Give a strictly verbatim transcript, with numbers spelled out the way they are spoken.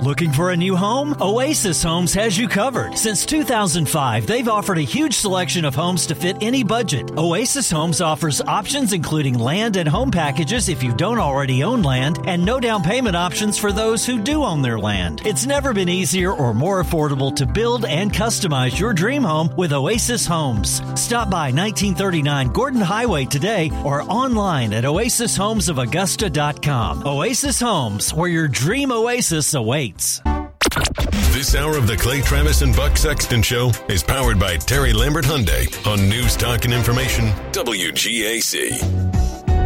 Looking for a new home? Oasis Homes has you covered. Since two thousand five, they've offered a huge selection of homes to fit any budget. Oasis Homes offers options including land and home packages if you don't already own land, and no down payment options for those who do own their land. It's never been easier or more affordable to build and customize your dream home with Oasis Homes. Stop by nineteen thirty-nine Gordon Highway today or online at oasis homes of augusta dot com. Oasis Homes, where your dream oasis awaits. This hour of the Clay Travis and Buck Sexton Show is powered by Terry Lambert Hyundai on News Talk and Information W G A C.